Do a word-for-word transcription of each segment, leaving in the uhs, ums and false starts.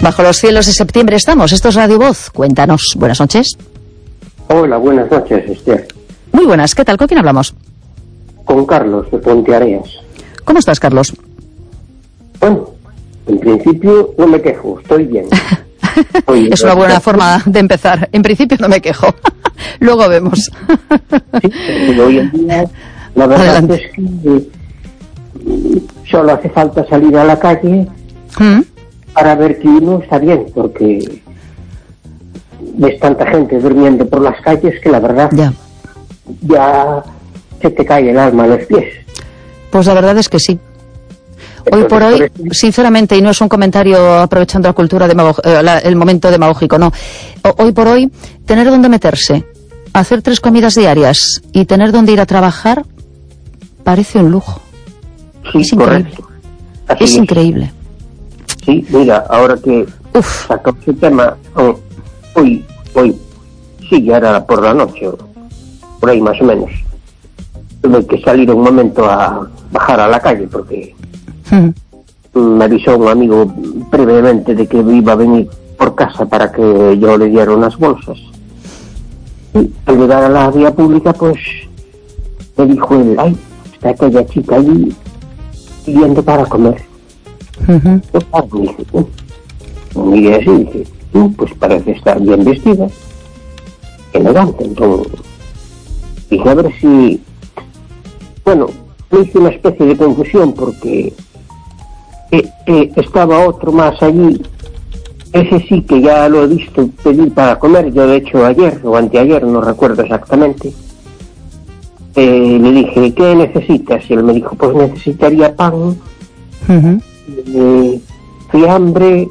Bajo los cielos de septiembre estamos. Esto es Radio Voz. Cuéntanos. Buenas noches. Hola, buenas noches, Esther. Muy buenas. ¿Qué tal? ¿Con quién hablamos? Con Carlos, de Ponteareas. ¿Cómo estás, Carlos? Bueno, en principio no me quejo. Estoy bien. Estoy es una buena forma de empezar. En principio no me quejo. Luego vemos. Sí, pero hoy en día la verdad Adelante. es que solo hace falta salir a la calle ¿Mm? para ver que uno está bien, porque ves tanta gente durmiendo por las calles que la verdad ya, ya se te cae el alma a los pies. Pues la verdad es que sí. Hoy por hoy, sinceramente, y no es un comentario aprovechando la cultura demagog- eh, la, el momento demagógico, no. O, hoy por hoy, tener donde meterse, hacer tres comidas diarias y tener donde ir a trabajar parece un lujo. Sí, es increíble. Es, es increíble. Sí, mira, ahora que sacamos el tema, oh, hoy, hoy, sí, ya era por la noche, por ahí más o menos. Tuve que salir un momento a bajar a la calle porque uh-huh. me avisó un amigo previamente de que iba a venir por casa para que yo le diera unas bolsas. Y al llegar a la vía pública, pues me dijo él, ay, está aquella chica allí pidiendo para comer. Uh-huh. Yo claro, me dije, uh, miré así, dije, uh, pues parece estar bien vestida, elegante. Entonces dije, a ver si, bueno, me hice una especie de confusión porque eh, eh, estaba otro más allí. Ese sí que ya lo he visto pedir para comer. Yo de hecho ayer o anteayer, no recuerdo exactamente, eh, le dije, ¿qué necesitas? Y él me dijo, pues necesitaría pan, uh-huh. eh, fiambre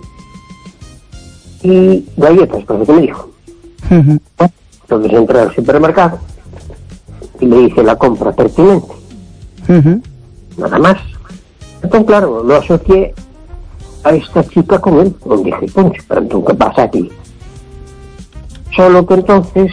y galletas, pues lo que me dijo. Uh-huh. Entonces entré al supermercado y le hice la compra pertinente. Uh-huh. Nada más. Entonces claro, lo asocié a esta chica con él. Y dije, poncho, pero entonces ¿qué pasa aquí? Solo que entonces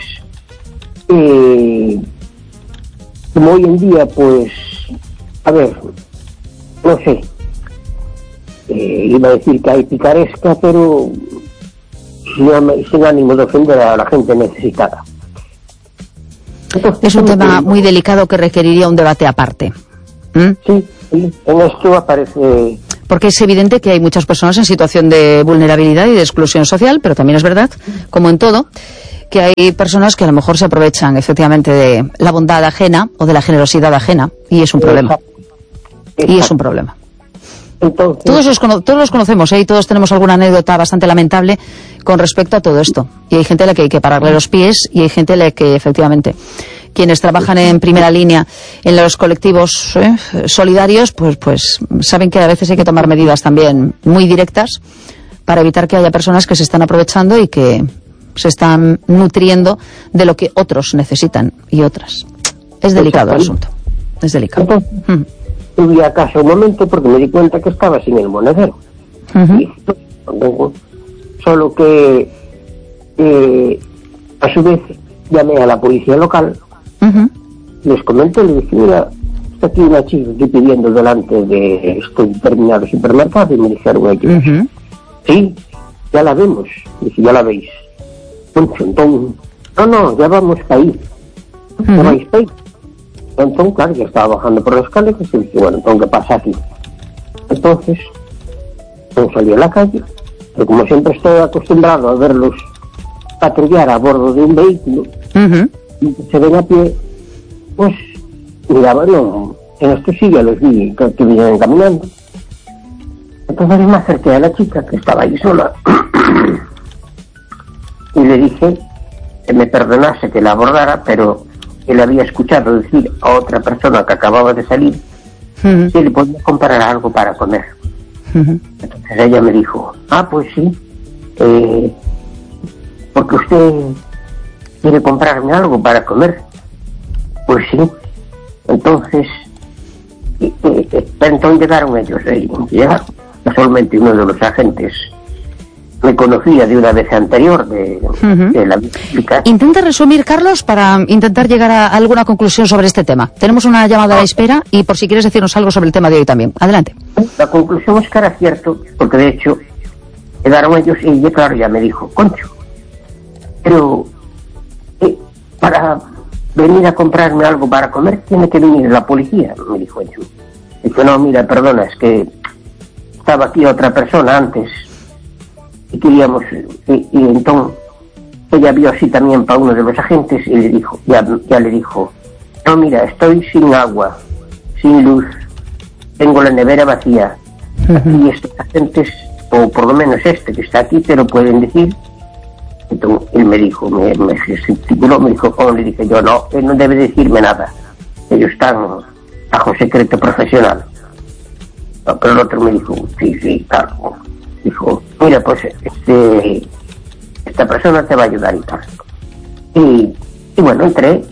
eh, como hoy en día, pues, a ver, no sé, eh, iba a decir que hay picaresca, pero sin, sin ánimo de ofender a la gente necesitada. Entonces, es un tema que, muy delicado que requeriría un debate aparte. ¿Mm? Sí, sí, en esto aparece... Porque es evidente que hay muchas personas en situación de vulnerabilidad y de exclusión social, pero también es verdad, como en todo, que hay personas que a lo mejor se aprovechan efectivamente de la bondad ajena o de la generosidad ajena, y es un problema. Exacto. Exacto. Y es un problema. Entonces, todos, los cono- todos los conocemos, ¿eh? Y todos tenemos alguna anécdota bastante lamentable con respecto a todo esto. Y hay gente a la que hay que pararle los pies y hay gente a la que efectivamente quienes trabajan en primera línea en los colectivos ¿eh? solidarios, pues, pues saben que a veces hay que tomar medidas también muy directas para evitar que haya personas que se están aprovechando y que se están nutriendo de lo que otros necesitan y otras. Es delicado el asunto. Es delicado. Entonces, hmm. Tuve a casa un momento porque me di cuenta que estaba sin el monedero. Uh-huh. Y, solo que eh, a su vez llamé a la policía local. Uh-huh. Les comenté, le dije, mira, está aquí una chica aquí pidiendo delante de este determinado supermercado, y me dijeron ellos, uh-huh. sí, ya la vemos. Dije, ya la veis. Entonces, no, no, ya vamos para ahí. Uh-huh. ¿Ya vais para ahí? Entonces, claro, yo estaba bajando por las escaleras y dije, bueno, entonces, ¿qué pasa aquí? Entonces, entonces salí a la calle, pero como siempre estoy acostumbrado a verlos patrullar a bordo de un vehículo, uh-huh. y que se ven a pie, pues, mira, bueno, en esto sí ya los vi que, que vienen caminando. Entonces me acerqué a la chica que estaba ahí sola y le dije que me perdonase que la abordara, pero que le había escuchado decir a otra persona que acababa de salir uh-huh. si le podía comprar algo para comer. Uh-huh. Entonces ella me dijo, ah, pues sí, eh, porque usted quiere comprarme algo para comer. Pues sí. Entonces, eh, eh, entonces llegaron ellos, eh, llegaron. Casualmente uno de los agentes me conocía de una vez anterior de, uh-huh. de la visita. Intenta resumir, Carlos, para intentar llegar a alguna conclusión sobre este tema. Tenemos una llamada a la espera y por si quieres decirnos algo sobre el tema de hoy también. Adelante. La conclusión es que era cierto, porque de hecho quedaron ellos y yo, claro, ya me dijo, Concho, pero eh, para venir a comprarme algo para comer tiene que venir la policía, me dijo ellos. Dice, no, mira, perdona, es que estaba aquí otra persona antes y queríamos, y, y entonces ella vio así también para uno de los agentes y le dijo, ya, ya le dijo, no, mira, estoy sin agua, sin luz, tengo la nevera vacía, y estos agentes, o por lo menos este que está aquí, te lo pueden decir. Entonces él me dijo, me, me gesticuló, me dijo, ¿cómo? Le dije yo, no, él no debe decirme nada, ellos están bajo secreto profesional. No, pero el otro me dijo, sí, sí, claro. Dijo, mira, pues este, esta persona te va a ayudar y tal. Y, y bueno, entré,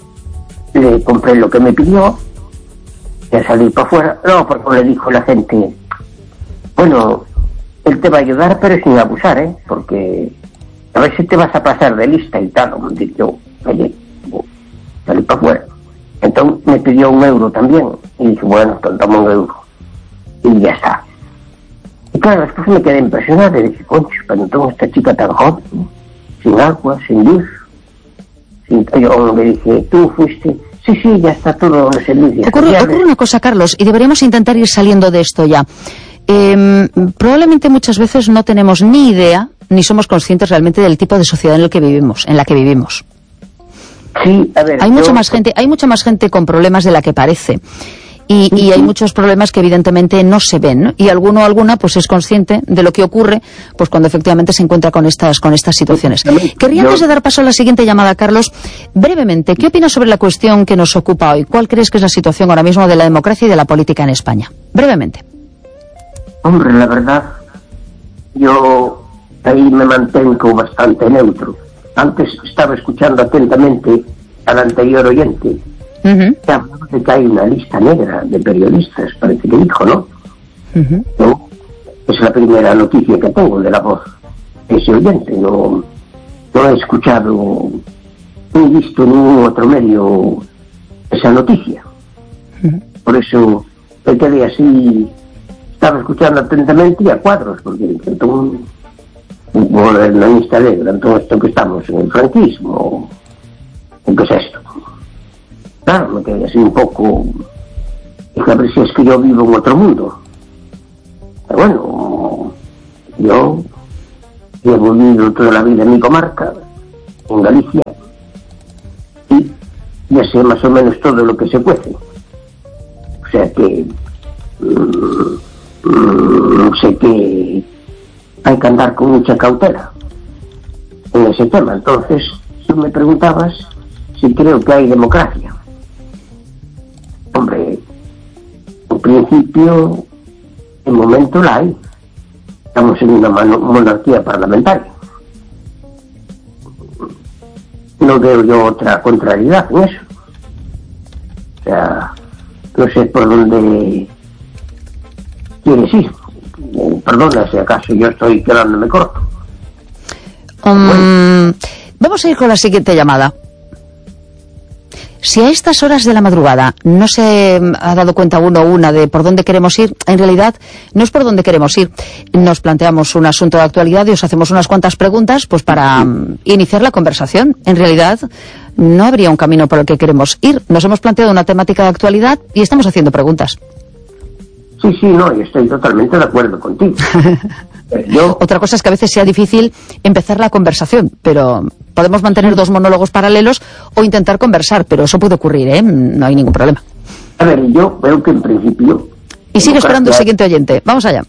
le compré lo que me pidió, ya salí para afuera. No, porque le dijo la gente, bueno, él te va a ayudar, pero sin abusar, ¿eh? Porque a ver si te vas a pasar de lista y tal. Como dije yo, oye, salí para afuera. Entonces me pidió un euro también. Y dije, bueno, pues toma un euro. Y ya está. Y claro, después me quedé impresionado y dije, concho, pero entonces esta chica tan joven, ¿no? Sin agua, sin luz. Sin... Yo le dije, tú fuiste... Sí, sí, ya está todo en servicio. Ocurre, ocurre una cosa, Carlos, y deberíamos intentar ir saliendo de esto ya. Eh, probablemente muchas veces no tenemos ni idea, ni somos conscientes realmente del tipo de sociedad en el que vivimos, en la que vivimos. Sí, a ver, hay mucha yo... más gente, hay mucha más gente con problemas de la que parece. Y, y hay muchos problemas que evidentemente no se ven, ¿no? Y alguno o alguna pues es consciente de lo que ocurre pues cuando efectivamente se encuentra con estas con estas situaciones. Querría, antes de dar paso a la siguiente llamada, Carlos, brevemente, ¿qué opinas sobre la cuestión que nos ocupa hoy? ¿Cuál crees que es la situación ahora mismo de la democracia y de la política en España? Brevemente. Hombre, la verdad, yo ahí me mantengo bastante neutro. Antes estaba escuchando atentamente al anterior oyente. Uh-huh. Se hablaba de que hay una lista negra de periodistas, parece que dijo, ¿no? Uh-huh. ¿No? Es la primera noticia que tengo de la voz de ese oyente. No, no he escuchado ni visto en ningún otro medio esa noticia. Uh-huh. Por eso me quedé así, estaba escuchando atentamente y a cuadros, porque entonces, una lista negra, en todo esto que estamos en el franquismo, ¿o qué es esto? Claro, me quedé así un poco... Dije, a ver si es que yo vivo en otro mundo. Pero bueno, yo he vivido toda la vida en mi comarca, en Galicia, y ya sé más o menos todo lo que se cuece. O sea que... Mmm, mmm, sé que hay que andar con mucha cautela en ese tema. Entonces, tú me preguntabas si creo que hay democracia. Hombre, en principio, en momento la hay. Estamos en una monarquía parlamentaria. No veo yo otra contrariedad en eso. O sea, no sé por dónde quieres ir. Perdona si acaso yo estoy quedándome corto. Um, bueno. Vamos a ir con la siguiente llamada. Si a estas horas de la madrugada no se ha dado cuenta uno o una de por dónde queremos ir, en realidad no es por dónde queremos ir. Nos planteamos un asunto de actualidad y os hacemos unas cuantas preguntas pues para um, iniciar la conversación. En realidad no habría un camino por el que queremos ir. Nos hemos planteado una temática de actualidad y estamos haciendo preguntas. Sí, sí, no, yo estoy totalmente de acuerdo contigo. Yo... Otra cosa es que a veces sea difícil empezar la conversación, pero podemos mantener dos monólogos paralelos o intentar conversar, pero eso puede ocurrir, ¿eh? No hay ningún problema. A ver, yo veo que en principio... Y sigue esperando el siguiente oyente. Vamos allá.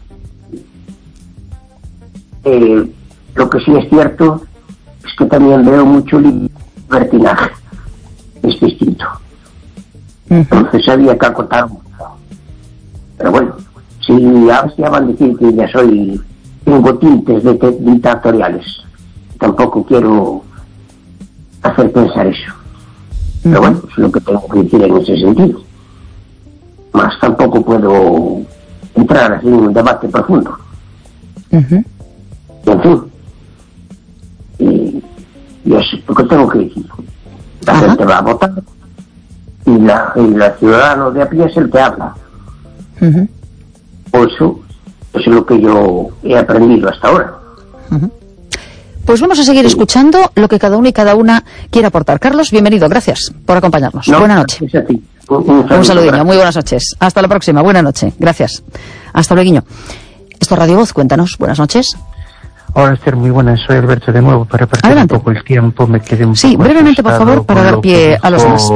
Eh, lo que sí es cierto es que también veo mucho libertinaje. Es distinto. Uh-huh. Entonces había que acotar mucho. Pero bueno, si ahora ya van a decir que ya soy, tengo tintes de te, dictatoriales, tampoco quiero hacer pensar eso. Pero bueno, es lo que tengo que decir en ese sentido. Más tampoco puedo entrar así en un debate profundo. Uh-huh. Y en fin, y, y eso es lo que tengo que decir. La uh-huh. gente va a votar y la, y la ciudadano de a pie es el que habla. Uh-huh. Por eso es lo que yo he aprendido hasta ahora. Uh-huh. Pues vamos a seguir escuchando lo que cada uno y cada una quiere aportar. Carlos, bienvenido, gracias por acompañarnos. No, buena noche. A ti. Un, un, un saludinho, muy buenas noches. Hasta la próxima, buena noche. Gracias. Hasta luego. Esto es Radio Voz, cuéntanos. Buenas noches. Hola, Esther, muy buenas. Soy Alberto de nuevo. Para repartir Adelante. un poco el tiempo, me quedé un sí, poco brevemente, por favor, para dar pie dijo, a los demás.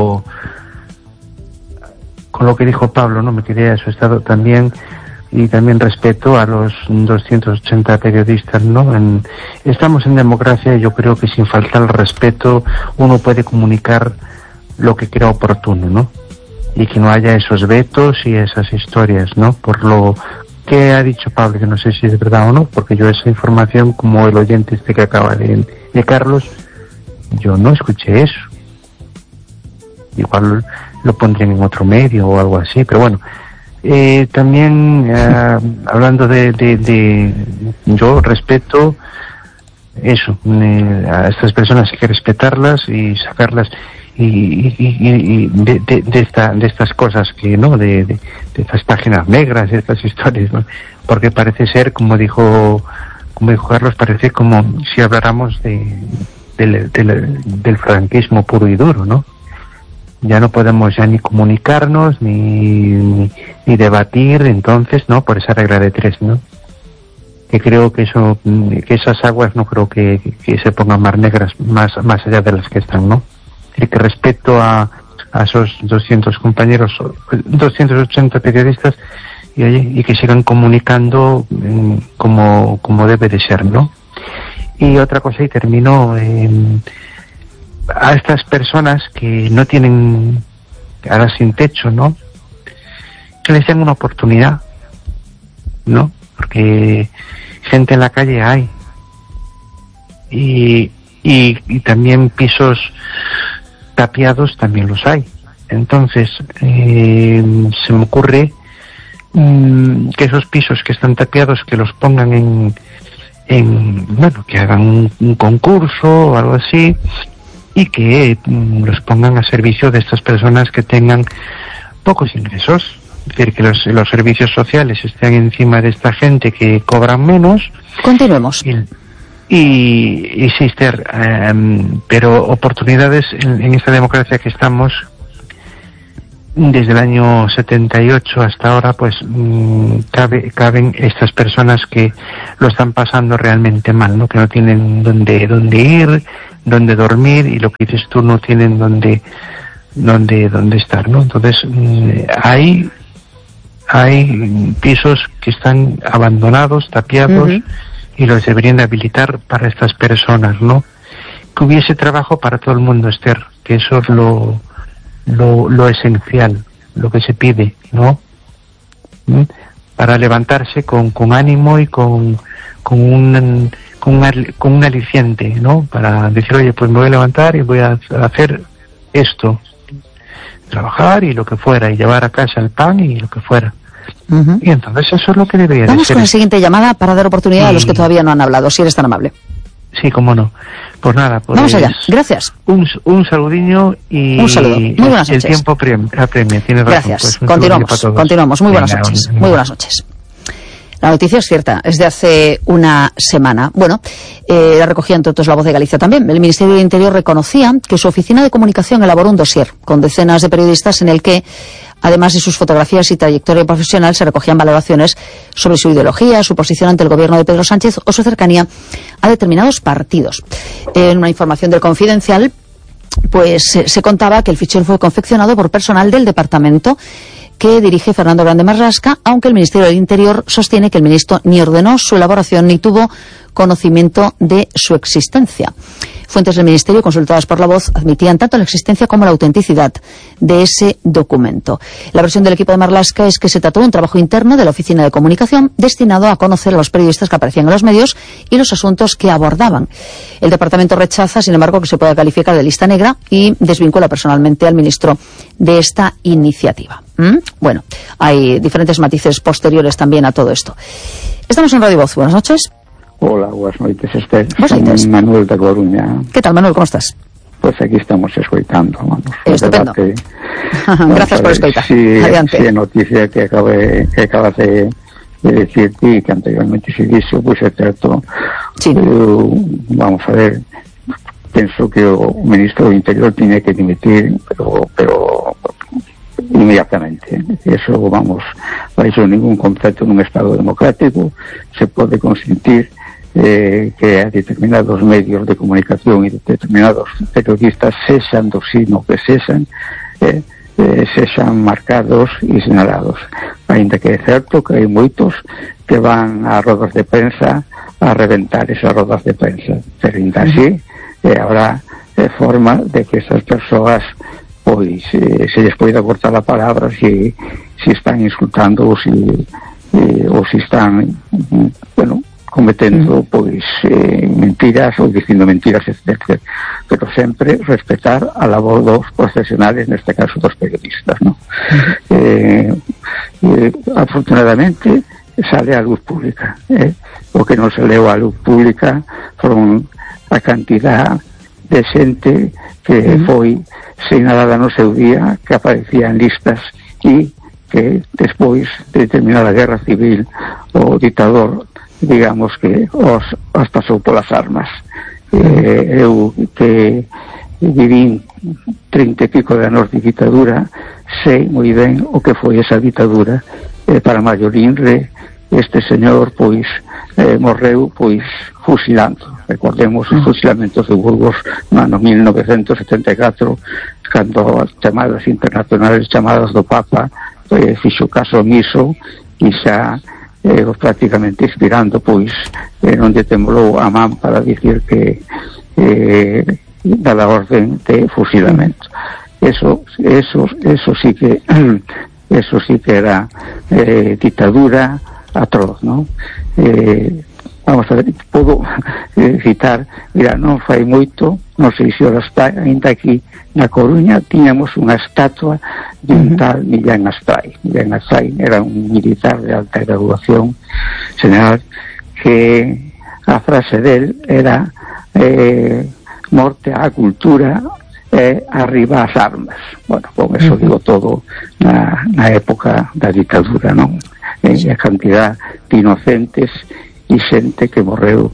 Con lo que dijo Pablo, ¿no? Me quedé asustado también. Y también respeto a los doscientos ochenta periodistas, ¿no? En, estamos en democracia y yo creo que sin faltar el respeto uno puede comunicar lo que crea oportuno, ¿no? Y que no haya esos vetos y esas historias, ¿no? Por lo que ha dicho Pablo, que no sé si es verdad o no, porque yo esa información, como el oyente este que acaba de, de Carlos, yo no escuché eso. Igual lo pondrían en otro medio o algo así, pero bueno. Eh, también eh, hablando de, de, de yo respeto eso, eh, a estas personas hay que respetarlas y sacarlas y, y, y, y de, de, de, esta, de estas cosas que no de, de, de estas páginas negras, de estas historias, ¿no? Porque parece ser, como dijo como dijo Carlos, parece como si habláramos de, de, de, de del franquismo puro y duro, ¿no? Ya no podemos ya ni comunicarnos ni, ni, ni debatir, entonces, ¿no? Por esa regla de tres, ¿no? Que creo que eso, que esas aguas no creo que, que se pongan más negras, más, más allá de las que están, ¿no? Y que respeto a, a esos doscientos compañeros, doscientos ochenta periodistas, y, oye, y que sigan comunicando eh, como, como debe de ser, ¿no? Y otra cosa, y termino, eh, a estas personas que no tienen, ahora sin techo, ¿no? Que les den una oportunidad, ¿no? Porque gente en la calle hay. Y, y, y también pisos tapiados también los hay. Entonces, eh, se me ocurre mmm, que esos pisos que están tapiados, que los pongan en, en bueno, que hagan un, un concurso o algo así, y que mm, los pongan a servicio de estas personas que tengan pocos ingresos. Es decir, que los, los servicios sociales estén encima de esta gente que cobran menos. Continuemos. Y, y, y sí, Esther, eh, pero oportunidades en, en esta democracia que estamos, desde el año setenta y ocho hasta ahora, pues mmm, cabe, caben estas personas que lo están pasando realmente mal, ¿no? Que no tienen dónde, dónde ir, dónde dormir, y lo que dices tú, no tienen dónde, dónde, dónde estar, ¿no? Entonces, mmm, hay, hay pisos que están abandonados, tapiados, uh-huh. y los deberían de habilitar para estas personas, ¿no? Que hubiese trabajo para todo el mundo, Esther, que eso es lo, lo, lo esencial, lo que se pide, ¿no? ¿Mm? Para levantarse con, con ánimo y con, con un, con un, con un aliciente, ¿no? Para decir, oye, pues me voy a levantar y voy a hacer esto, trabajar y lo que fuera, y llevar a casa el pan y lo que fuera. Uh-huh. Y entonces eso es lo que debería Vamos de ser. Vamos con la siguiente llamada para dar oportunidad y... a los que todavía no han hablado, si eres tan amable. Sí, cómo no. Pues nada, pues vamos allá, gracias. Un, un saludinho y... Un saludo, muy buenas noches. El tiempo apremia, tienes razón. Gracias, Pues continuamos, continuamos, muy buenas Venga, noches, un... muy buenas noches. La noticia es cierta, es de hace una semana. Bueno, eh, la recogía entre otros La Voz de Galicia también. El Ministerio del Interior reconocía que su oficina de comunicación elaboró un dossier con decenas de periodistas en el que, además de sus fotografías y trayectoria profesional, se recogían valoraciones sobre su ideología, su posición ante el gobierno de Pedro Sánchez o su cercanía a determinados partidos. En una información del Confidencial, pues se, se contaba que el fichero fue confeccionado por personal del departamento que dirige Fernando Grande Marlasca, aunque el Ministerio del Interior sostiene que el ministro ni ordenó su elaboración ni tuvo conocimiento de su existencia. Fuentes del Ministerio, consultadas por La Voz, admitían tanto la existencia como la autenticidad de ese documento. La versión del equipo de Marlasca es que se trató de un trabajo interno de la Oficina de Comunicación destinado a conocer a los periodistas que aparecían en los medios y los asuntos que abordaban. El departamento rechaza, sin embargo, que se pueda calificar de lista negra y desvincula personalmente al ministro de esta iniciativa. ¿Mm? Bueno, hay diferentes matices posteriores también a todo esto. Estamos en Radio Voz. Buenas noches. Hola, buenas noites, Esther. Buenas noites. Manuel de Coruña. ¿Qué tal, Manuel? ¿Cómo estás? Pues aquí estamos escoitando, vamos. Estupendo. Que, Gracias por escoitar. Si, Adiante. Si noticia que acabe, que acabas de, é dicir que, que anteriormente se dixo, pois é certo, sí. eu, vamos a ver, penso que o ministro do Interior tiña que dimitir, pero, pero inmediatamente. Eso, vamos, baixo ningún concepto nun Estado democrático se pode consentir eh, que a determinados medios de comunicación e determinados periodistas sexan do sino que sexan, eh, eh, sexan marcados e sinalados. Ainda que é certo que hai moitos que van a rodas de prensa a reventar esas rodas de prensa, pero ainda así eh, habrá eh, forma de que esas persoas pois eh, se lles poida cortar a palabra se, se están insultando ou se, eh, ou se están bueno, cometendo pois eh, mentiras ou dicindo mentiras, etcétera. Pero sempre respetar a labor dos profesionales, neste caso dos periodistas, ¿no? Uh-huh. eh, eh, afortunadamente sale a luz pública, eh? O que non se leu a luz pública foron a cantidad de xente que uh-huh. foi señalada no seu día, que aparecía en listas e que despois de terminar a guerra civil o dictador, digamos que os, os pasou polas armas. Eh, eu que vivín trinta e pico de anos de ditadura, sei moi ben o que foi esa ditadura. Eh, para Mallorinre, este señor pois eh, morreu pois fusilando. Recordemos os fusilamentos de Burgos no ano mil novecentos setenta e catro, cando as chamadas internacionales chamadas do Papa eh, fixo caso omiso e xa eh, prácticamente inspirando pois eh, non lle temblou a man para dicir que eh, da la orden de fusilamento. Eso, eso, eso sí que eso sí que era eh, dictadura atroz, ¿no? Eh, vamos a ver, podo eh, citar, mira, non fai moito, non sei se ora está ainda aquí na Coruña, tiñamos unha estatua de un tal Millán Astray. Millán Astray era un militar de alta graduación general, que a frase del era eh, morte á cultura e eh, arriba as armas. Bueno, con eso digo todo na, na época da ditadura, non? Eh, a cantidad de inocentes e xente que morreu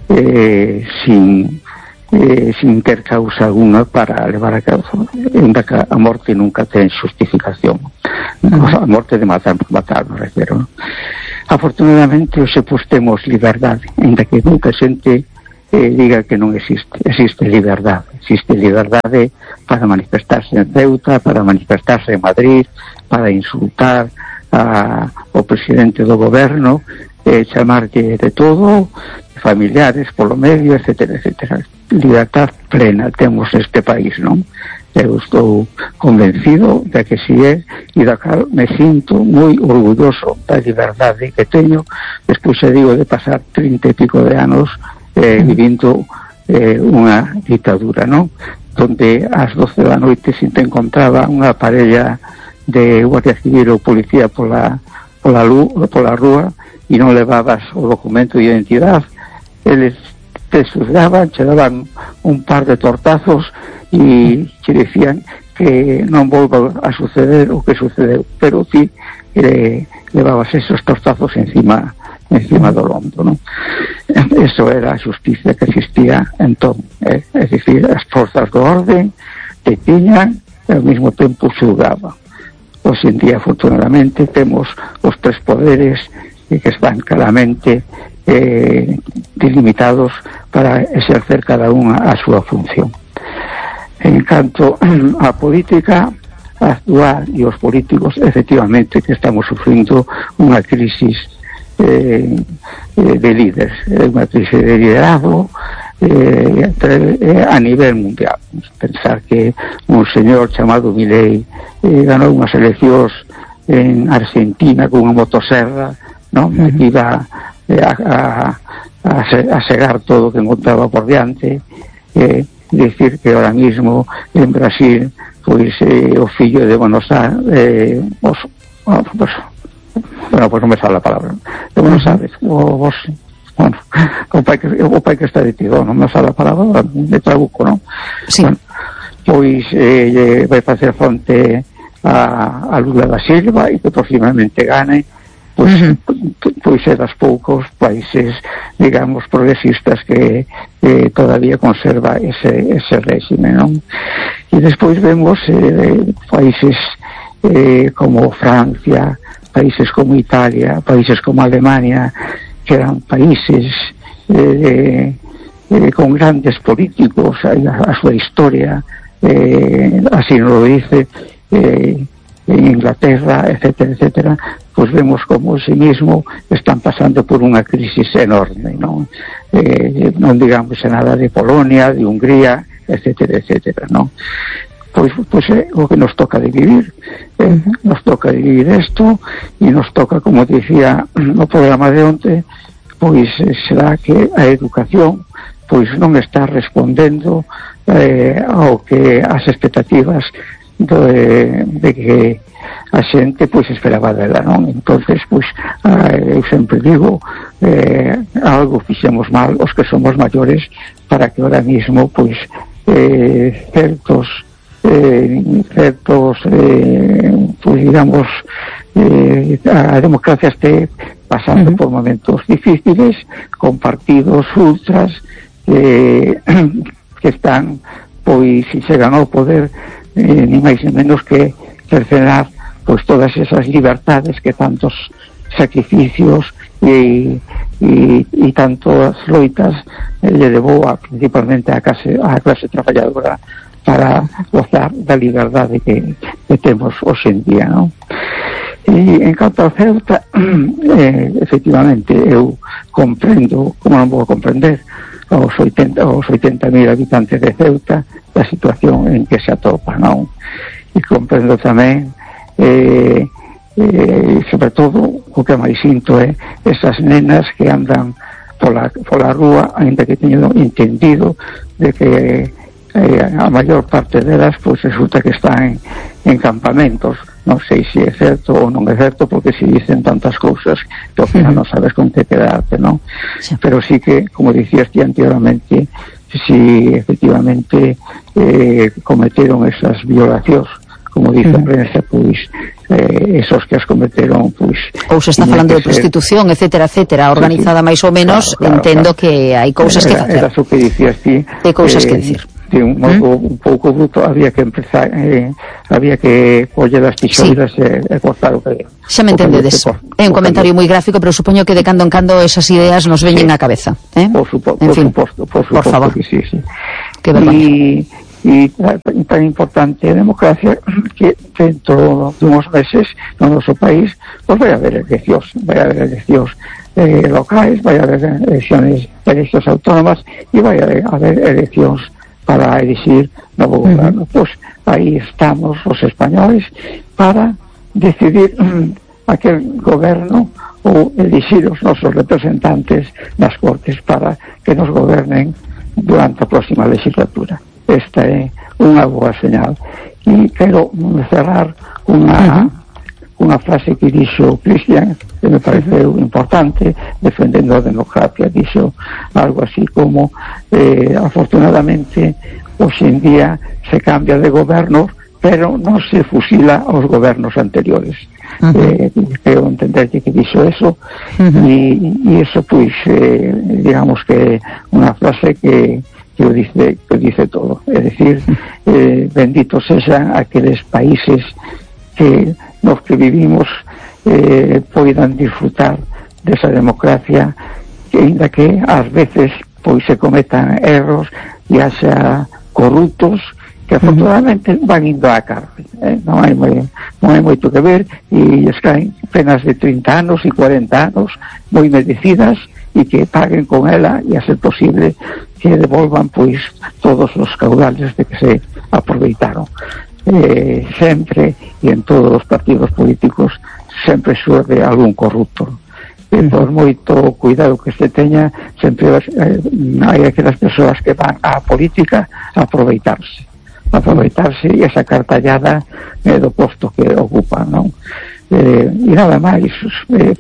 eh, sin eh, sin ter causa alguna para levar a causa, ainda que a morte nunca ten justificación. A morte de matar por matar, me refiero, ¿no? Afortunadamente hoxe pues temos liberdade, ainda que nunca xente eh, diga que non existe. Existe liberdade, existe liberdade para manifestarse en Ceuta, para manifestarse en Madrid, para insultar a, o presidente do goberno, eh, chamarlle de todo, familiares polo medio, etcétera, etcétera. Libertad plena temos este país, non? Eu estou convencido de que si é, e da cal me sinto moi orgulloso da liberdade que teño, despois se digo de pasar trinta e pico de anos eh, vivindo eh, unha ditadura, non? Donde ás doce da noite se te encontraba unha parella de Guardia Civil ou Policía pola, pola, luz, pola rúa e non levabas o documento de identidade, eles te xuzgaban, che daban un par de tortazos e che dicían que non volva a suceder o que sucedeu, pero ti eh, levabas esos tortazos encima encima do lombo, non? Eso era a justicia que existía entón, eh? É dicir, as forzas do orden te tiñan e ao mesmo tempo xulgaban. Hoxe en día, afortunadamente, temos os tres poderes que están claramente eh, delimitados para exercer cada unha a súa función. En canto a política actual e os políticos, efectivamente que estamos sufrindo unha crisis eh, de líderes, unha crisis de liderazgo eh, eh, a nivel mundial. Pensar que un señor chamado Milei eh, ganou unhas eleccións en Argentina con unha motoserra, non? Uh-huh. Que iba eh, a, a, a, a segar todo o que encontraba por diante, eh, decir que ahora mismo en Brasil pois eh, o fillo de Buenos Aires eh, os, oh, pues, bueno, pues non me sale a palabra de Buenos Aires, o vos bueno, o pai que, o pai que está detido, non me sale a palabra de trabuco, non? Sí. Bueno, pois eh, vai facer fronte a, a Lula da Silva e que posiblemente gane pois, uh-huh. pois é das poucos países, digamos, progresistas que, que todavía conserva ese, ese régimen, non? E despois vemos eh, países eh, como Francia, países como Italia, países como Alemania, que eran países eh, eh, con grandes políticos, a, a súa historia, eh, así nos lo dice, eh, en Inglaterra, etcétera, etcétera, pues vemos como sí mismo están pasando por unha crisis enorme, non? Eh, non digamos nada de Polonia, de Hungría, etcétera, etcétera, non? Pois, pois é o que nos toca de vivir, eh, nos toca de vivir isto, e nos toca, como dicía no programa de onte, pois será que a educación pois non está respondendo eh, ao que as expectativas de, de que a xente pois esperaba dela, non? Entonces, pois, eu sempre digo, eh, algo fixemos mal os que somos maiores para que ahora mismo, pois, eh, certos eh, certos eh, pois, digamos, eh, a democracia este pasando uh-huh. por momentos difíciles, con partidos ultras eh, que están, pois, si chegan ao poder, eh, ni máis ni menos que cercenar pois todas esas libertades que tantos sacrificios e, e, e tantas loitas eh, le levou a, principalmente a clase, a clase traballadora para gozar da liberdade que, que temos hoxe en día, non? E en canto ao Ceuta, eh, efectivamente eu comprendo, como non vou comprender aos oitenta mil habitantes de Ceuta a situación en que se atopa, non? E comprendo tamén eh, eh, sobre todo o que máis sinto é esas nenas que andan pola, pola rúa, ainda que teño entendido de que eh, a maior parte delas pois resulta que están en, en campamentos. Non sei se é certo ou non é certo, porque se dicen tantas cousas que ao final non sabes con que quedarte, non? Sí. Pero sí que, como dicías ti anteriormente, si efectivamente eh, cometeron esas violacións, como dice a prensa, pois eh, esos que as cometeron, pois... Ou se está falando de prostitución, etcétera, etcétera, organizada sí, sí. máis ou menos, claro, claro, entendo claro. que hai cousas que facer. Era o que dicías ti. Hai cousas eh, que dicir. De un modo ¿Mm? un pouco bruto, había que empezar, eh, había que coller as tixoiras sí. e, e cortar o que... Xa me entendedes. É un comentario moi gráfico, pero supoño que de cando en cando esas ideas nos veñen sí. á cabeza. Eh? Por, supo, por fin. suposto, por suposto por favor. que sí, sí. Que vergonha. E tan importante a democracia que dentro de uns meses no noso país pues vai haber eleccións, vai haber eleccións eh, locais, vai haber eleccións, eleccións autónomas e vai haber, haber eleccións para elegir novo uh-huh. goberno. Pois aí estamos os españoles para decidir um, aquel goberno ou elegir os nosos representantes nas Cortes para que nos gobernen durante a próxima legislatura. Esta é unha boa señal. E quero cerrar unha uh-huh. unha frase que dixo Cristian, que me pareceu importante, defendendo a democracia. Dixo algo así como eh, afortunadamente hoxe en día se cambia de goberno, pero non se fusila aos gobernos anteriores. Uh-huh. eh, quero entender que dixo eso uh-huh. e, e eso pois eh, digamos que unha frase que que o dice, que o dice todo. É dicir, eh, benditos sexan aqueles países que nos que vivimos eh, poidan disfrutar desa democracia, que ainda que ás veces pois se cometan erros e haxa corruptos que afortunadamente van indo á cárcel, eh? non, hai moi, non hai moito que ver, e es caen penas de trinta anos e cuarenta anos moi merecidas e que paguen con ela e a ser posible que devolvan pois todos os caudales de que se aproveitaron. Eh, sempre e en todos os partidos políticos sempre xurde algún corrupto. E por moito cuidado que se teña, sempre eh, hai aquelas persoas que van á política a aproveitarse aproveitarse e esa cartallada eh, do posto que ocupan, non? Eh, e nada máis, eh,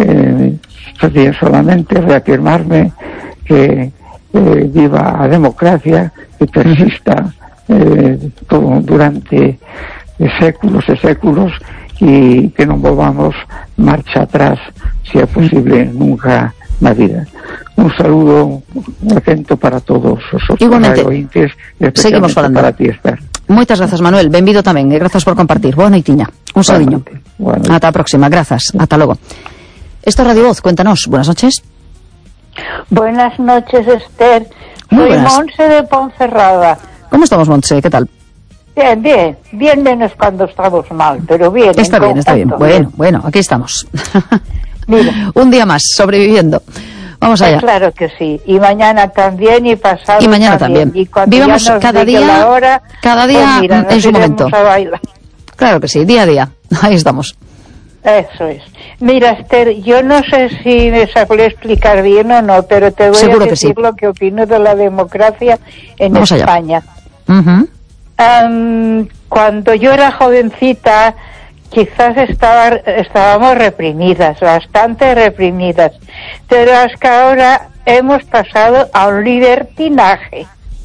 eh, solamente reafirmarme que eh, viva a democracia, que persista eh, todo, durante séculos e séculos, y que non volvamos marcha atrás, si é posible, nunca na vida. Un saludo atento para todos os Igualmente, ointes, seguimos falando. Para ti, Esther. Moitas grazas, Manuel, benvido tamén, e grazas por compartir. Boa noitiña, un saudiño. Bueno. Ata a próxima, grazas, ata logo. Esto es Radio Voz, cuéntanos, buenas noches. Buenas noches, Esther. Muy Soy buenas. Monse de Ponferrada. ¿Cómo estamos, Montse? ¿Qué tal? Bien, bien, bien menos cuando estamos mal, pero bien. Está en bien, está bien. conjunto, Bueno, bueno, aquí estamos. Mira. Un día más, sobreviviendo. Vamos allá. Eh, claro que sí. Y mañana también, y pasado Y mañana también. Y cuando Vivamos ya nos cada llegue día- la hora, cada día, pues mira, en nos su iremos momento. a bailar. Claro que sí, día a día. Ahí estamos. Eso es. Mira, Esther, yo no sé si me sabré explicar bien o no, pero te voy Seguro a que decir sí. lo que opino de la democracia en Vamos allá. España. Ujú. Um, cuando yo era jovencita, quizás estaba, estábamos reprimidas, bastante reprimidas, pero es que ahora hemos pasado a un libertinaje.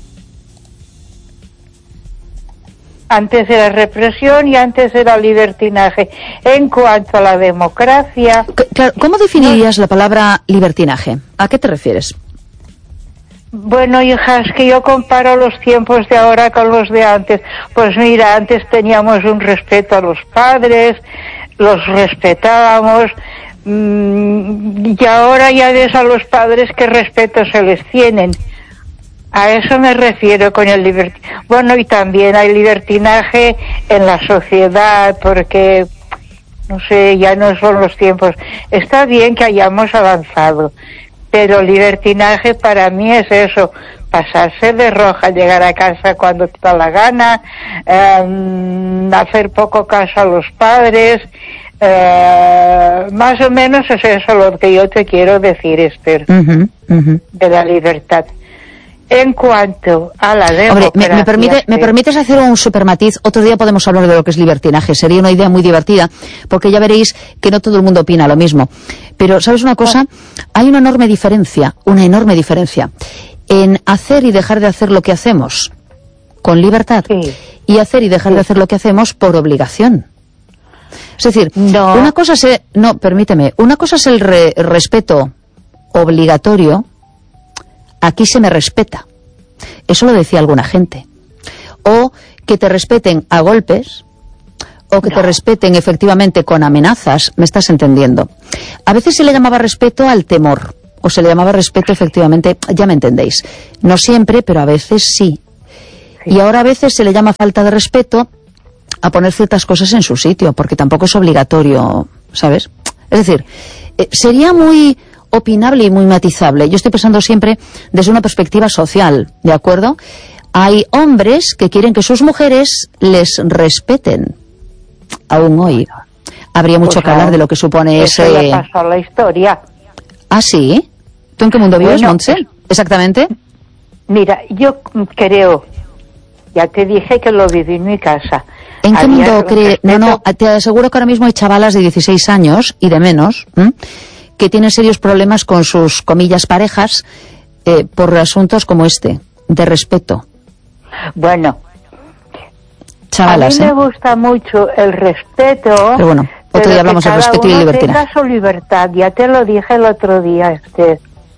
Antes era represión y antes era libertinaje. En cuanto a la democracia... C- Claro, ¿cómo definirías la palabra libertinaje? ¿A qué te refieres? Bueno, hija, es que yo comparo los tiempos de ahora con los de antes. Pues mira, antes teníamos un respeto a los padres, los respetábamos, mmm, y ahora ya ves a los padres qué respeto se les tienen. A eso me refiero con el libertinaje. Bueno, y también hay libertinaje en la sociedad, porque, no sé, ya no son los tiempos. Está bien que hayamos avanzado, pero libertinaje para mí es eso, pasarse de roja, llegar a casa cuando te da la gana, eh, hacer poco caso a los padres, eh, más o menos es eso lo que yo te quiero decir, Esther, Ujú, ujú. de la libertad. En cuanto a la Hombre, democracia... me, me, permite, me sí. permites hacer un supermatiz. Otro día podemos hablar de lo que es libertinaje. Sería una idea muy divertida, porque ya veréis que no todo el mundo opina lo mismo. Pero, ¿sabes una cosa? Hay una enorme diferencia, una enorme diferencia, en hacer y dejar de hacer lo que hacemos con libertad, Sí. y hacer y dejar Sí. de hacer lo que hacemos por obligación. Es decir, No. una cosa es... No, permíteme. Una cosa es el re- respeto obligatorio. Aquí se me respeta. Eso lo decía alguna gente. O que te respeten a golpes, o que No. te respeten efectivamente con amenazas, ¿me estás entendiendo? A veces se le llamaba respeto al temor, o se le llamaba respeto efectivamente, ya me entendéis. No siempre, pero a veces sí. Sí. Y ahora a veces se le llama falta de respeto a poner ciertas cosas en su sitio, porque tampoco es obligatorio, ¿sabes? Es decir, eh, sería muy opinable y muy matizable. Yo estoy pensando siempre desde una perspectiva social, ¿de acuerdo? Hay hombres que quieren que sus mujeres les respeten. Aún hoy. Habría mucho Pues que hablar no. de lo que supone Eso ese... ya pasó a la historia. ¿Ah, sí? ¿Tú en qué mundo vives, Bueno, Montse? es- Exactamente. Mira, yo creo, ya te dije que lo viví en mi casa. ¿En qué Había mundo un cree...? No, no, respeto- te aseguro que ahora mismo hay chavalas de dieciséis años y de menos, ¿m? que tienen serios problemas con sus, comillas, parejas eh, por asuntos como este, de respeto. Bueno, Chavalas, a mí ¿eh? me gusta mucho el respeto. Pero bueno, otro pero día hablamos que de cada respeto y uno libertinaje. tenga su libertad, ya te lo dije el otro día, Esther.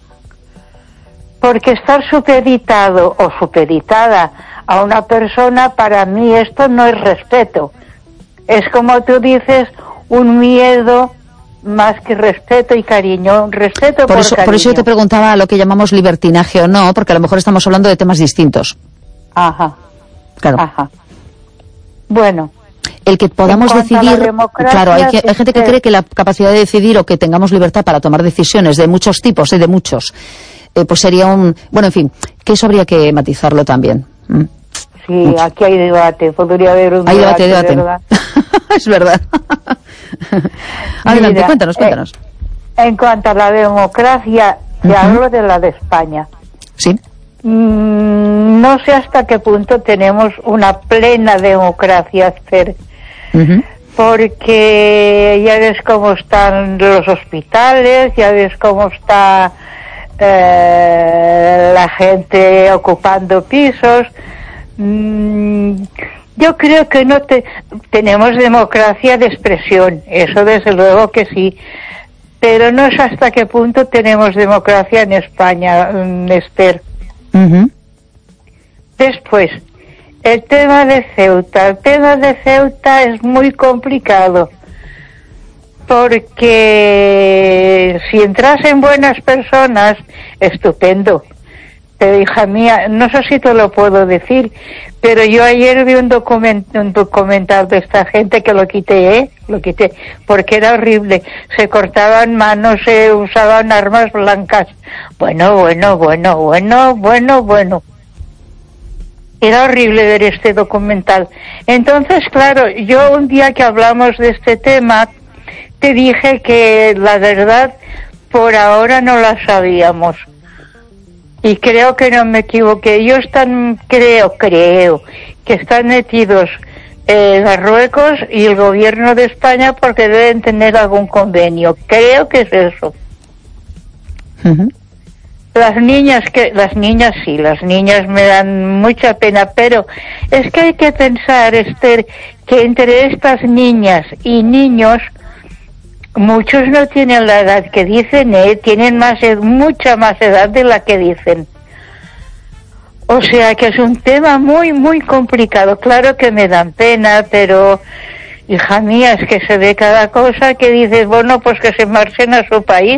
Porque estar supeditado o supeditada a una persona, para mí esto no es respeto. Es como tú dices, un miedo más que respeto y cariño. Respeto Por por, eso, cariño. por eso yo te preguntaba lo que llamamos libertinaje o no, porque a lo mejor estamos hablando de temas distintos. Ajá, Claro. ajá. Bueno, El que podamos En cuanto a la decidir, democracia, claro, hay, que- hay gente que este- cree que la capacidad de decidir o que tengamos libertad para tomar decisiones de muchos tipos y de muchos, eh, pues sería un... Bueno, en fin, que eso habría que matizarlo también. ¿Mm? sí, Mucho. aquí hay debate, podría haber un Hay debate, debate, debate. ¿verdad? Es verdad. Adelante, Mira, cuéntanos, eh, cuéntanos. En cuanto a la democracia, te Ujú. hablo de la de España. Sí. Mm, no sé hasta qué punto tenemos una plena democracia, Esther, Ujú. porque ya ves cómo están los hospitales, ya ves cómo está eh, la gente ocupando pisos. Mm, Yo creo que no te, tenemos democracia de expresión, eso desde luego que sí, pero no sé hasta qué punto tenemos democracia en España, Esther. Uh-huh. Después, el tema de Ceuta. El tema de Ceuta es muy complicado, porque si entrasen buenas personas, estupendo. Pero, hija mía, no sé si te lo puedo decir, pero yo ayer vi un, document, un documental de esta gente que lo quité, ¿eh? Lo quité, porque era horrible. Se cortaban manos, se usaban armas blancas. Bueno, bueno, bueno, bueno, bueno, bueno. Era horrible ver este documental. Entonces, claro, yo un día que hablamos de este tema, te dije que la verdad, por ahora no la sabíamos. Y creo que no me equivoqué. Ellos están, creo, creo, que están metidos en Marruecos y el gobierno de España porque deben tener algún convenio. Creo que es eso. Uh-huh. Las niñas, que las niñas sí, las niñas me dan mucha pena, pero es que hay que pensar, Esther, que entre estas niñas y niños, muchos no tienen la edad que dicen, ¿eh? Tienen más, mucha más edad de la que dicen. O sea que es un tema muy, muy complicado. Claro que me dan pena, pero, hija mía, es que se ve cada cosa que dices, bueno, pues que se marchen a su país.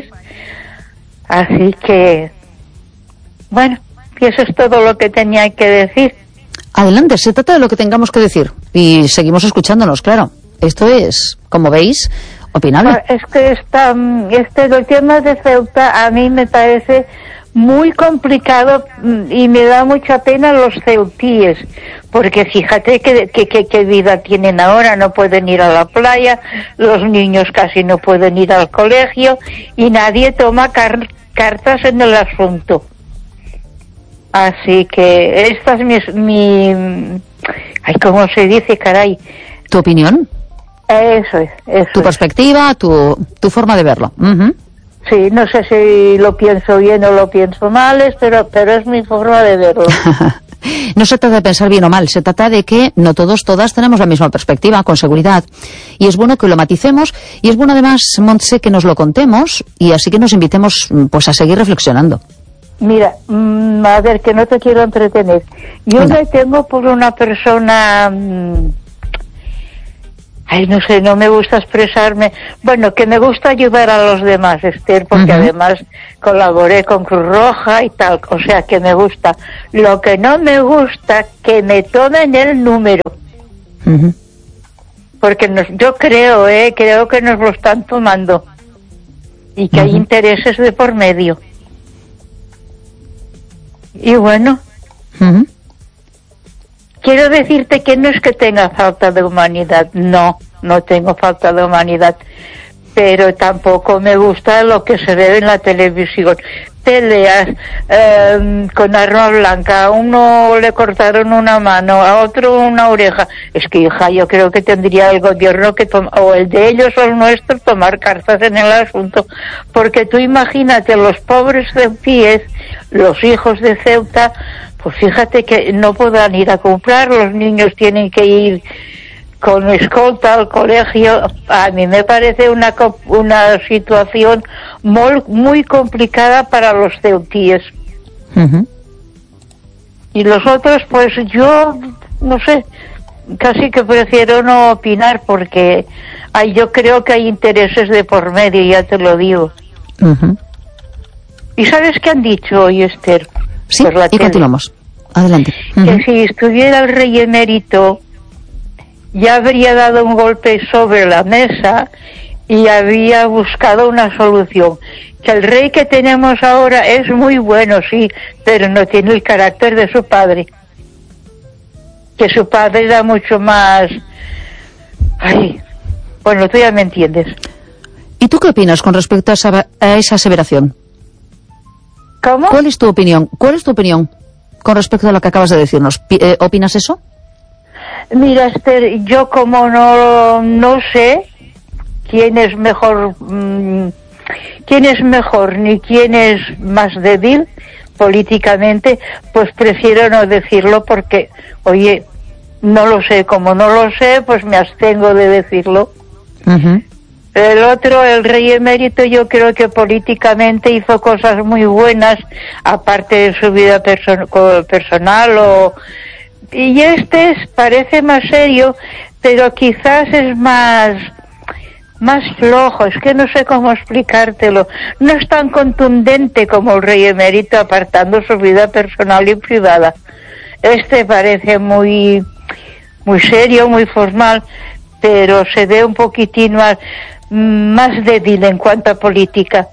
Así que, bueno, y eso es todo lo que tenía que decir. Adelante, se trata de lo que tengamos que decir. Y seguimos escuchándonos, claro. Esto es, como veis, opinable. Es que esta, este, el tema de Ceuta a mí me parece muy complicado y me da mucha pena los ceutíes, porque fíjate que, que, que, que vida tienen ahora, no pueden ir a la playa, los niños casi no pueden ir al colegio y nadie toma car cartas en el asunto. Así que esta es mi, mi ay, ¿cómo se dice, caray? ¿Tu opinión? Eso es, eso tu es. perspectiva, tu, tu forma de verlo. Uh-huh. Sí, no sé si lo pienso bien o lo pienso mal, pero, pero es mi forma de verlo. No se trata de pensar bien o mal, se trata de que no todos, todas tenemos la misma perspectiva, con seguridad. Y es bueno que lo maticemos, y es bueno además, Montse, que nos lo contemos, y así que nos invitemos pues a seguir reflexionando. Mira, mmm, a ver, que no te quiero entretener. Yo Venga. me tengo por una persona... Mmm, ay, no sé, no me gusta expresarme. Bueno, que me gusta ayudar a los demás, Esther, porque uh-huh. además colaboré con Cruz Roja y tal, o sea, que me gusta. Lo que no me gusta, que me tomen el número. Uh-huh. Porque nos, yo creo, eh, creo que nos lo están tomando. Y que uh-huh. hay intereses de por medio. Y bueno... Uh-huh. Quiero decirte que no es que tenga falta de humanidad, no, no tengo falta de humanidad, pero tampoco me gusta lo que se ve en la televisión. Peleas eh, con arma blanca, a uno le cortaron una mano, a otro una oreja. Es que, hija, yo creo que tendría el gobierno que o el de ellos o el nuestro tomar cartas en el asunto, porque tú imagínate, los pobres ceutíes, los hijos de Ceuta, pues fíjate que no podrán ir a comprar, los niños tienen que ir con escolta al colegio. A mí me parece una una situación muy, muy complicada para los ceutíes. Uh-huh. Y los otros, pues yo, no sé, casi que prefiero no opinar porque hay, yo creo que hay intereses de por medio, ya te lo digo. Uh-huh. ¿Y sabes qué han dicho hoy, Esther? Sí, y tele. Continuamos. Adelante. Uh-huh. Que si estuviera el rey emérito, ya habría dado un golpe sobre la mesa y había buscado una solución. Que el rey que tenemos ahora es muy bueno, sí, pero no tiene el carácter de su padre. Que su padre era mucho más... Ay, bueno, tú ya me entiendes. ¿Y tú qué opinas con respecto a esa, a esa aseveración? ¿Cómo? ¿Cuál es tu opinión? ¿Cuál es tu opinión con respecto a lo que acabas de decirnos? Eh, ¿Opinas eso? Mira, Esther, yo como no no sé quién es mejor, mmm, quién es mejor ni quién es más débil políticamente, pues prefiero no decirlo porque, oye, no lo sé, como no lo sé, pues me abstengo de decirlo. Uh-huh. El otro, el rey emérito, yo creo que políticamente hizo cosas muy buenas, aparte de su vida perso- personal, o... y este es, parece más serio, pero quizás es más... más flojo, es que no sé cómo explicártelo. No es tan contundente como el rey emérito, apartando su vida personal y privada. Este parece muy muy serio, muy formal, pero se ve un poquitín más, más débil en cuanto a política.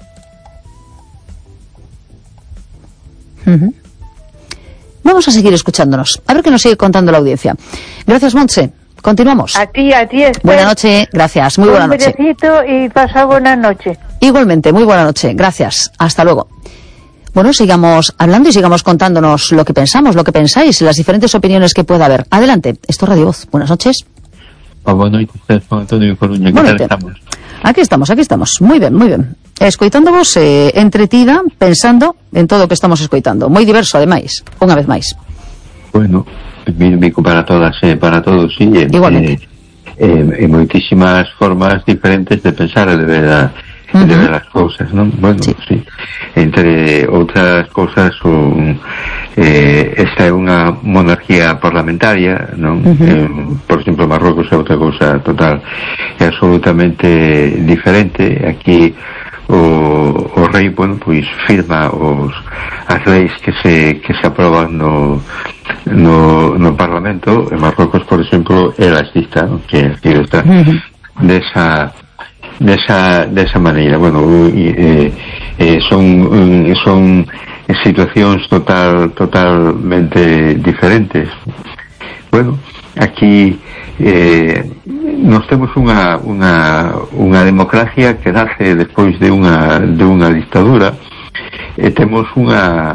Uh-huh. Vamos a seguir escuchándonos, a ver qué nos sigue contando la audiencia. Gracias, Montse. Continuamos. A ti, a ti, Esther. Buenas noches, gracias, muy buena noche. Un besito y pasa buena noche. Igualmente, muy buena noche, gracias, hasta luego. Bueno, sigamos hablando y sigamos contándonos lo que pensamos, lo que pensáis, las diferentes opiniones que pueda haber. Adelante, esto es Radio Voz, buenas noches. Oh, buenas noches, Juan Antonio Coruña, ¿qué tal estamos? Aquí estamos, aquí estamos, muy bien, muy bien. Escoitándovos, eh, entretida, pensando en todo o que estamos escoitando. Moi diverso, ademais, unha vez máis. Bueno, bico para todas, eh, para todos, sí. Eh, Igualmente. Eh, eh, moitísimas formas diferentes de pensar e de ver, a, uh-huh. de ver as cousas, non? Bueno, sí. sí. Entre outras cousas, un, eh, esta é unha monarquía parlamentaria, non? Uh-huh. Eh, por exemplo, Marrocos é outra cousa total e absolutamente diferente. Aquí o, o rei, bueno, pois firma os as leis que se que se aproban no no, no Parlamento. En Marrocos, por exemplo, é laicista, ¿no? que, que está uh-huh. desa desa desa maneira. Bueno, eh, eh, son son situacións total totalmente diferentes. Bueno, aquí eh, nos temos unha unha unha democracia que nace despois de unha de unha dictadura e temos unha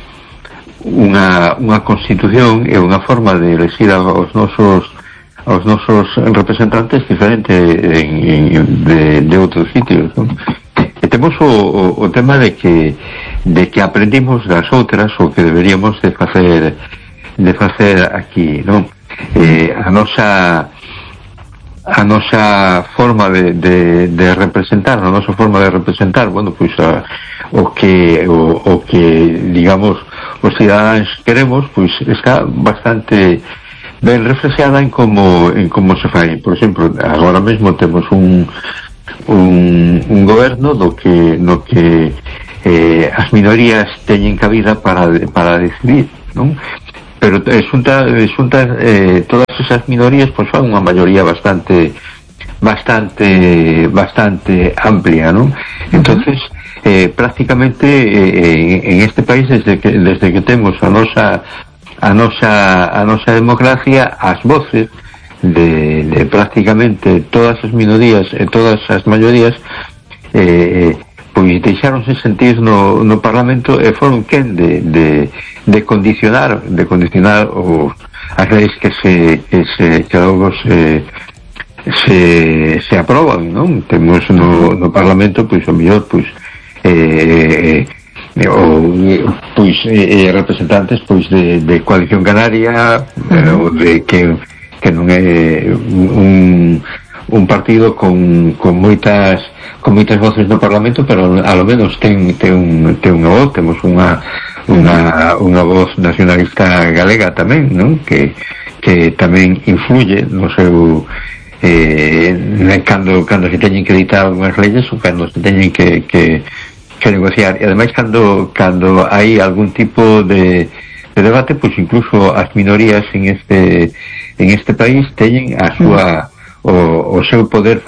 unha unha constitución e unha forma de elegir aos nosos aos nosos representantes diferente en, en, de, de outros sitios, non? E temos o, o, o tema de que de que aprendimos das outras o que deberíamos de facer de facer aquí, non? Eh, a nosa a nosa forma de, de, de representar, a nosa forma de representar, bueno, pois a, o que o, o que digamos os cidadáns queremos, pois está bastante ben reflexada en como en como se fai. Por exemplo, agora mesmo temos un un, un goberno do que no que eh, as minorías teñen cabida para para decidir, non? Pero xunta, xunta eh, todas esas minorías pois fan unha maioría bastante bastante bastante amplia, non? Entonces eh, prácticamente eh, en este país desde que desde que temos a nosa a nosa a nosa democracia, as voces de, de prácticamente todas as minorías e todas as maiorías eh, pois deixáronse sentir no, no Parlamento e foron quen de, de, de condicionar de condicionar os, as leis que se que, se, que logo se, se, se aproban, non? Temos no, no Parlamento pois o mellor pois eh, eh, o, pois eh, representantes pois de, de Coalición Canaria eh, ou de que, que non é un, un partido con, con moitas con moitas voces no Parlamento, pero a lo menos ten, ten, un, ten unha voz. Temos unha unha, unha voz nacionalista galega tamén, non? Que, que tamén influye no seu eh, cando, cando se teñen que editar unhas leyes ou cando se teñen que, que, que negociar. E ademais cando, cando hai algún tipo de, de debate, pois incluso as minorías en este en este país teñen a súa o, o seu poder